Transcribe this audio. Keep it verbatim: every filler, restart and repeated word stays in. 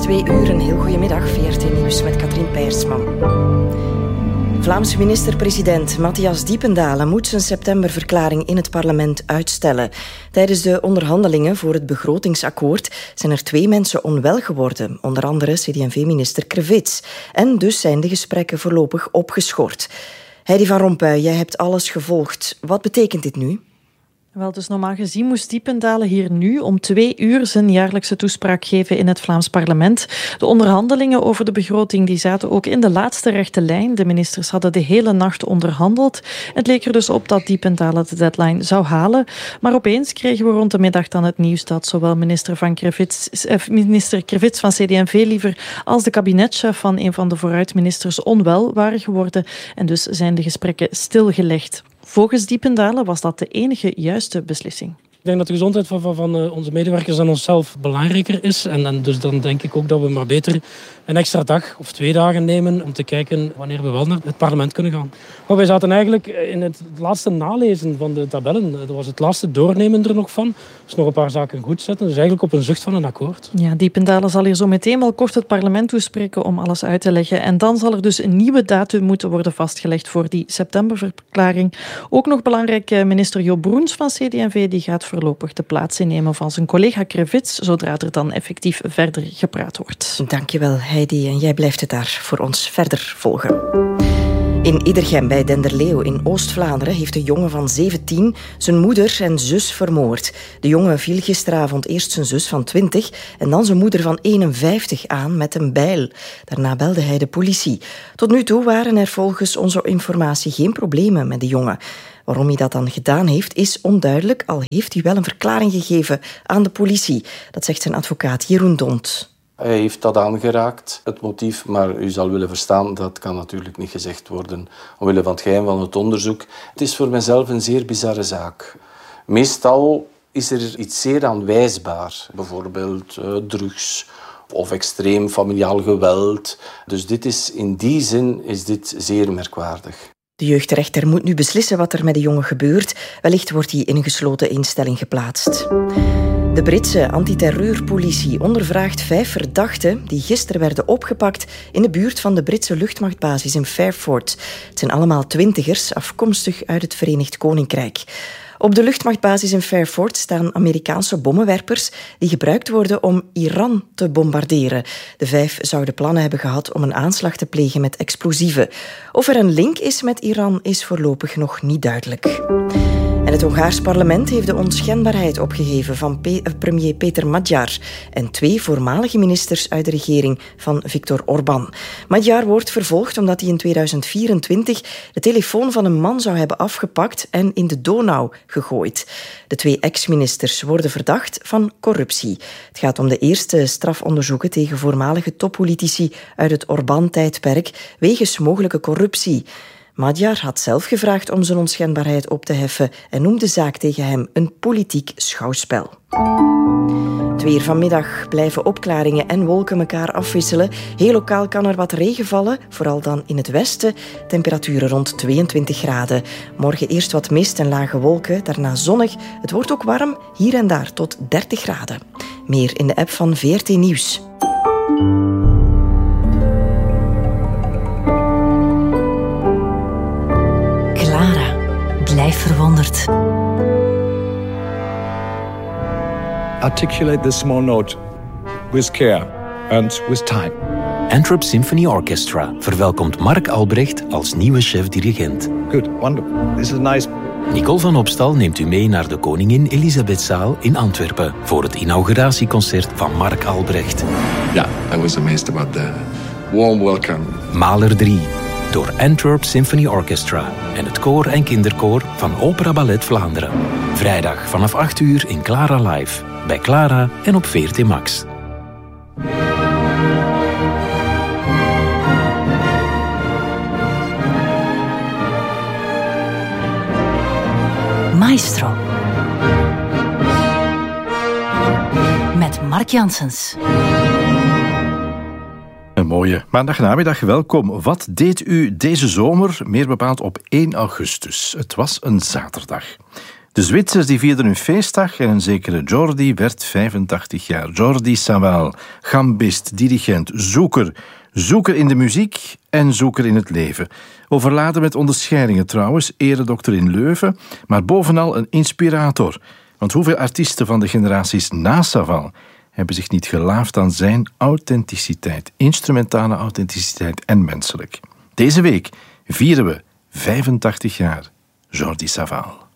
twee uur, een heel goedemiddag. V R T Nieuws met Katrien Peijersman. Vlaamse minister-president Matthias Diependalen moet zijn septemberverklaring in het parlement uitstellen. Tijdens de onderhandelingen voor het begrotingsakkoord zijn er twee mensen onwel geworden, onder andere C D en V-minister Krevits. En dus zijn de gesprekken voorlopig opgeschort. Heidi van Rompuy, jij hebt alles gevolgd. Wat betekent dit nu? Wel, dus normaal gezien moest Diependalen hier nu om twee uur zijn jaarlijkse toespraak geven in het Vlaams parlement. De onderhandelingen over de begroting die zaten ook in de laatste rechte lijn. De ministers hadden de hele nacht onderhandeld. Het leek er dus op dat Diependalen de deadline zou halen. Maar opeens kregen we rond de middag dan het nieuws dat zowel minister, van Krevits, eh, minister Krevits van C D en V liever als de kabinetchef van een van de vooruitministers onwel waren geworden. En dus zijn de gesprekken stilgelegd. Volgens Diependalen was dat de enige juiste beslissing. Ik denk dat de gezondheid van, van, van onze medewerkers en onszelf belangrijker is. En, en dus dan denk ik ook dat we maar beter een extra dag of twee dagen nemen om te kijken wanneer we wel naar het parlement kunnen gaan. Maar wij zaten eigenlijk in het laatste nalezen van de tabellen. Dat was het laatste doornemen er nog van. Dus nog een paar zaken goed zetten. Dus eigenlijk op een zucht van een akkoord. Ja, Diependalen zal hier zo meteen wel kort het parlement toespreken om alles uit te leggen. En dan zal er dus een nieuwe datum moeten worden vastgelegd voor die septemberverklaring. Ook nog belangrijk, minister Jo Broens van C D en V die gaat voorlopig de plaats innemen van zijn collega Krevits, zodra er dan effectief verder gepraat wordt. Dankjewel Heidi, en jij blijft het daar voor ons verder volgen. In Idergem bij Denderleeuw in Oost-Vlaanderen heeft een jongen van zeventien zijn moeder en zus vermoord. De jongen viel gisteravond eerst zijn zus van twintig en dan zijn moeder van eenenvijftig aan met een bijl. Daarna belde hij de politie. Tot nu toe waren er volgens onze informatie geen problemen met de jongen. Waarom hij dat dan gedaan heeft, is onduidelijk, al heeft hij wel een verklaring gegeven aan de politie. Dat zegt zijn advocaat Jeroen Dont. Hij heeft dat aangeraakt, het motief, maar u zal willen verstaan, dat kan natuurlijk niet gezegd worden omwille van het geheim van het onderzoek. Het is voor mezelf een zeer bizarre zaak. Meestal is er iets zeer aanwijsbaar, bijvoorbeeld uh, drugs of extreem familiaal geweld. Dus dit is, in die zin is dit zeer merkwaardig. De jeugdrechter moet nu beslissen wat er met de jongen gebeurt. Wellicht wordt hij in een gesloten instelling geplaatst. De Britse antiterreurpolitie ondervraagt vijf verdachten die gisteren werden opgepakt in de buurt van de Britse luchtmachtbasis in Fairford. Het zijn allemaal twintigers, afkomstig uit het Verenigd Koninkrijk. Op de luchtmachtbasis in Fairford staan Amerikaanse bommenwerpers die gebruikt worden om Iran te bombarderen. De vijf zouden plannen hebben gehad om een aanslag te plegen met explosieven. Of er een link is met Iran is voorlopig nog niet duidelijk. En het Hongaars parlement heeft de onschendbaarheid opgeheven van P- premier Peter Magyar en twee voormalige ministers uit de regering van Viktor Orbán. Magyar wordt vervolgd omdat hij in tweeduizend vierentwintig de telefoon van een man zou hebben afgepakt en in de Donau gegooid. De twee ex-ministers worden verdacht van corruptie. Het gaat om de eerste strafonderzoeken tegen voormalige toppolitici uit het Orbán-tijdperk wegens mogelijke corruptie. Magyar had zelf gevraagd om zijn onschendbaarheid op te heffen en noemde de zaak tegen hem een politiek schouwspel. Het weer vanmiddag blijven opklaringen en wolken elkaar afwisselen. Heel lokaal kan er wat regen vallen, vooral dan in het westen. Temperaturen rond tweeëntwintig graden. Morgen eerst wat mist en lage wolken, daarna zonnig. Het wordt ook warm, hier en daar tot dertig graden. Meer in de app van V R T Nieuws. Blijf verwonderd. Articulate this small note with care and with time. Antwerp Symphony Orchestra verwelkomt Mark Albrecht als nieuwe chef-dirigent. Good, wonderful. This is nice. Nicole van Opstal neemt u mee naar de Koningin Elisabethzaal in Antwerpen voor het inauguratieconcert van Mark Albrecht. Ja, yeah, I was amazed about the warm welcome. Mahler drie. Door Antwerp Symphony Orchestra en het koor en kinderkoor van Opera Ballet Vlaanderen. Vrijdag vanaf acht uur in Clara Live, bij Clara en op V R T Max. Maestro. Met Mark Janssens. Een mooie maandagnamiddag, welkom. Wat deed u deze zomer, meer bepaald op één augustus? Het was een zaterdag. De Zwitsers die vierden hun feestdag en een zekere Jordi werd vijfentachtig jaar. Jordi Savall, gambist, dirigent, zoeker. Zoeker in de muziek en zoeker in het leven. Overladen met onderscheidingen trouwens, eredokter in Leuven, maar bovenal een inspirator. Want hoeveel artiesten van de generaties na Savall hebben zich niet gelaafd aan zijn authenticiteit, instrumentale authenticiteit en menselijk. Deze week vieren we vijfentachtig jaar Jordi Savall.